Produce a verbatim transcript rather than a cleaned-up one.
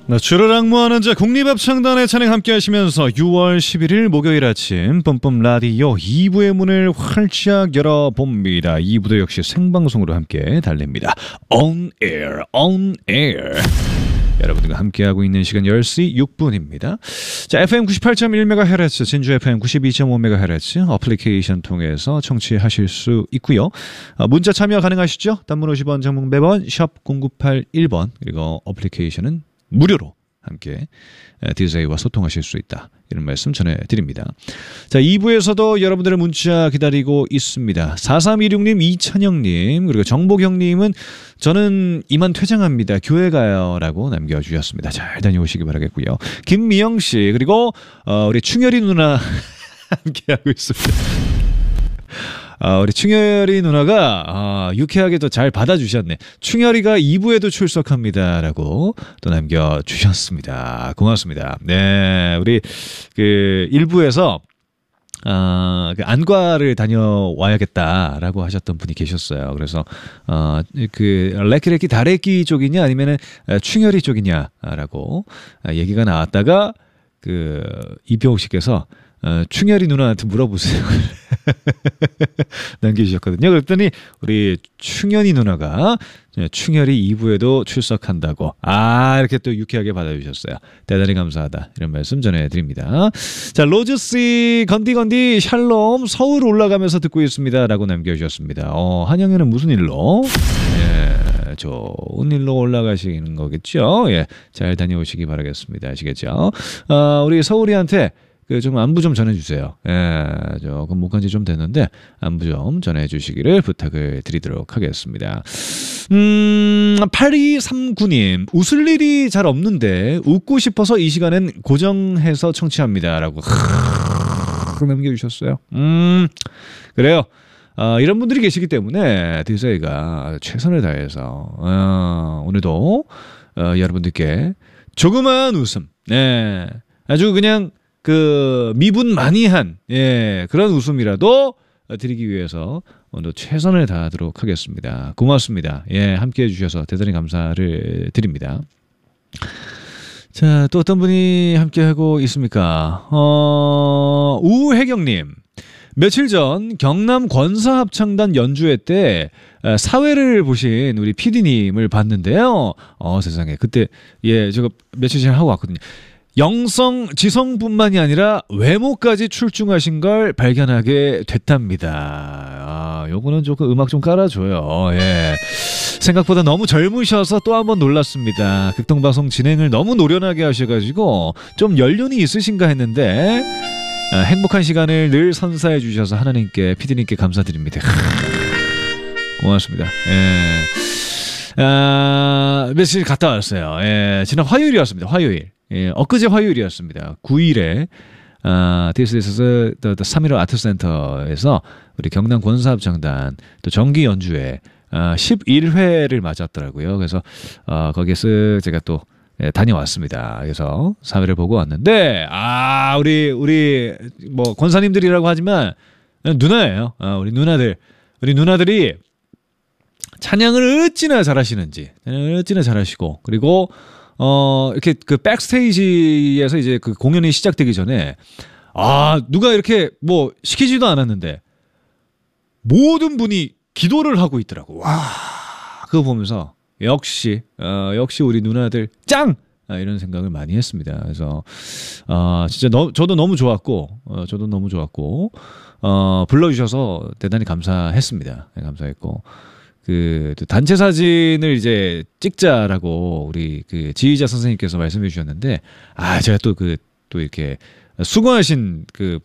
네, 주를 악무하는 자 국립합창단의 찬양 함께 하시면서 유월 십일일 목요일 아침 뿜뿜 라디오 이 부의 문을 활짝 열어봅니다. 이 부도 역시 생방송으로 함께 달립니다. On air, on air. 여러분들과 함께하고 있는 시간 열 시 육 분입니다. 자, 에프엠 구십팔 점 일 메가헤르츠, 진주 에프엠 구십이 점 오 메가헤르츠 어플리케이션 통해서 청취하실 수 있고요. 문자 참여 가능하시죠? 단문 오십 원, 장문 백 원, 샵 공구팔일 번, 그리고 어플리케이션은 무료로 함께 디제이와 소통하실 수 있다. 이런 말씀 전해드립니다. 자, 이 부에서도 여러분들의 문자 기다리고 있습니다. 사삼이육님, 이찬영님, 그리고 정복형님은 저는 이만 퇴장합니다. 교회 가요. 라고 남겨주셨습니다. 잘 다녀오시기 바라겠고요. 김미영씨, 그리고 어, 우리 충혈이 누나 함께하고 있습니다. 아, 우리 충혈이 누나가 아, 유쾌하게 또 잘 받아주셨네. 충혈이가 이 부에도 출석합니다. 라고 또 남겨주셨습니다. 고맙습니다. 네, 우리 그 일 부에서 아, 그 안과를 다녀와야겠다라고 하셨던 분이 계셨어요. 그래서 어, 그 레키레키 다래끼 쪽이냐 아니면은 충혈이 쪽이냐라고 얘기가 나왔다가 그 이병욱 씨께서 어, 충혈이 누나한테 물어보세요. 남겨주셨거든요. 그랬더니 우리 충현이 누나가 충혈이 이 부에도 출석한다고 아 이렇게 또 유쾌하게 받아주셨어요. 대단히 감사하다 이런 말씀 전해드립니다. 자, 로즈씨 건디건디 샬롬 서울 올라가면서 듣고 있습니다 라고 남겨주셨습니다. 어, 한영에는 무슨 일로? 예, 좋은 일로 올라가시는 거겠죠. 예, 잘 다녀오시기 바라겠습니다. 아시겠죠? 어, 우리 서울이한테 그 좀 안부 좀 전해주세요. 예, 조금 못 간 지 좀 됐는데 안부 좀 전해주시기를 부탁을 드리도록 하겠습니다. 음, 팔이삼구님 웃을 일이 잘 없는데 웃고 싶어서 이 시간엔 고정해서 청취합니다라고 남겨주셨어요. 음, 그래요. 어, 이런 분들이 계시기 때문에 디제이가 최선을 다해서 어, 오늘도 어, 여러분들께 조그마한 웃음, 네, 아주 그냥 그 미분 많이 한 예, 그런 웃음이라도 드리기 위해서 오늘 최선을 다하도록 하겠습니다. 고맙습니다. 예, 함께해 주셔서 대단히 감사를 드립니다. 자, 또 어떤 분이 함께하고 있습니까? 어, 우혜경님. 며칠 전 경남 권사합창단 연주회 때 사회를 보신 우리 피디님을 봤는데요. 어, 세상에. 그때 예, 제가 며칠 전에 하고 왔거든요. 영성, 지성뿐만이 아니라 외모까지 출중하신 걸 발견하게 됐답니다. 아, 요거는 조금 음악 좀 깔아줘요. 예. 생각보다 너무 젊으셔서 또 한 번 놀랐습니다. 극동방송 진행을 너무 노련하게 하셔가지고 좀 연륜이 있으신가 했는데 아, 행복한 시간을 늘 선사해 주셔서 하나님께, 피디님께 감사드립니다. 고맙습니다. 예. 아, 며칠 갔다 왔어요. 예. 지난 화요일이었습니다. 화요일. 예, 엊그제 화요일이었습니다. 구일에 아, 디에스에스 삼일오 아트센터에서 우리 경남 권사합창단 또 정기 연주회 아, 십일 회를 맞았더라고요. 그래서 어, 거기에서 제가 또 예, 다녀왔습니다. 그래서 사회를 보고 왔는데 아 우리 우리 뭐 권사님들이라고 하지만 누나예요. 아, 우리 누나들 우리 누나들이 찬양을 어찌나 잘하시는지 어찌나 잘하시고 그리고 어, 이렇게 그 백스테이지에서 이제 그 공연이 시작되기 전에 아, 누가 이렇게 뭐 시키지도 않았는데 모든 분이 기도를 하고 있더라고. 와, 그거 보면서 역시, 어, 역시 우리 누나들 짱! 아, 이런 생각을 많이 했습니다. 그래서, 어, 진짜 너, 저도 너무 좋았고, 어, 저도 너무 좋았고, 어, 불러주셔서 대단히 감사했습니다. 네, 감사했고. 그 단체 사진을 이제 찍자라고 우리 그 지휘자 선생님께서 말씀해 주셨는데 아 제가 또 그 또 이렇게 수고하신 그